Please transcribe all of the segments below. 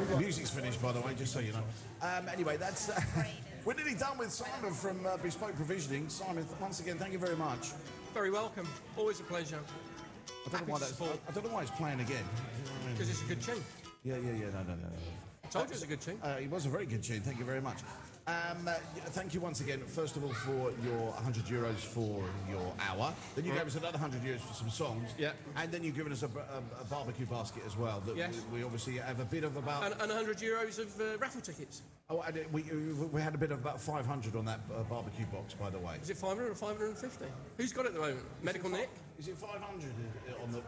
The music's finished, by the way, just so you know. Anyway, that's we're nearly done with Simon from Bespoke Provisioning. Simon, once again, thank you very much. Very welcome. Always a pleasure. I don't know why it's playing again. Because it's a good tune. Yeah. No. I told you it's a good tune. It was a very good tune. Thank you very much. Thank you once again, first of all, for your €100 for your hour. Then you gave us another €100 for some songs. Yeah. And then you've given us a barbecue basket as well. That yes. We obviously have a bit of about... And €100 of raffle tickets. Oh, and we had a bit of about 500 on that barbecue box, by the way. Is it 500 or 550? Who's got it at the moment? Medical Nick? Is it 500 on the...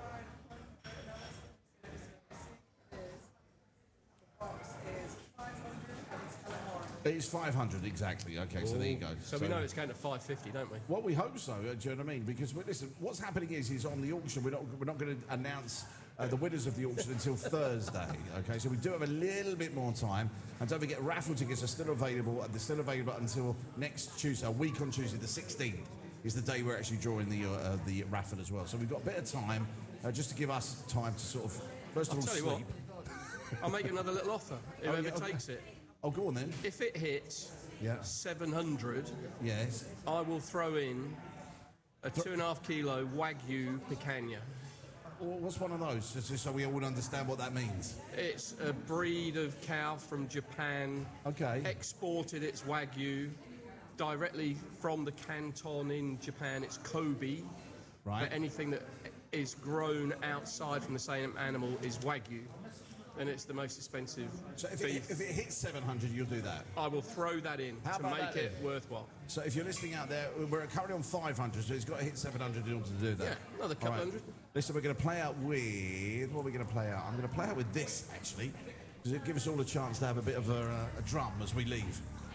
It's 500 exactly. Okay, so there you go. So we know it's going to 550, don't we? Well, we hope so. Do you know what I mean? Because listen, what's happening is on the auction we're not going to announce the winners of the auction until Thursday. Okay, so we do have a little bit more time, and don't forget raffle tickets are still available. They're still available until next Tuesday, a week on Tuesday, the 16th. Is the day we're actually drawing the raffle as well. So we've got a bit of time just to give us time to sort of first of all sleep. I'll make you another little offer. Whoever takes it. Oh, go on then. If it hits 700, yes, I will throw in a 2.5 kilo Wagyu picanha. What's one of those? Just so we all understand what that means. It's a breed of cow from Japan. Okay. Exported its Wagyu directly from the canton in Japan. It's Kobe. Right. But anything that is grown outside from the same animal is Wagyu. And it's the most expensive beef. If it hits 700, you'll do that? I will throw that in to make it worthwhile. So if you're listening out there, we're currently on 500, so it's got to hit 700 in order to do that. Yeah, another couple hundred. Listen, we're going to play out with... What are we going to play out? I'm going to play out with this, actually, because it'll give us all a chance to have a bit of a drum as we leave.